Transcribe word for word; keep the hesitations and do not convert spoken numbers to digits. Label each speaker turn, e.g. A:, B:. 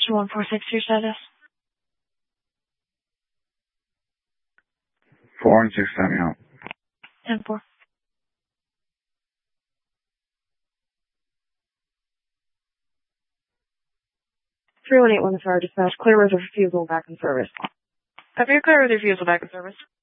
A: two one four six, your status.
B: Four and six, let me out.
A: ten four.
C: three one eight one, fire dispatch. Clear with refusal back in service.
A: Copy, clear with refusal back in service.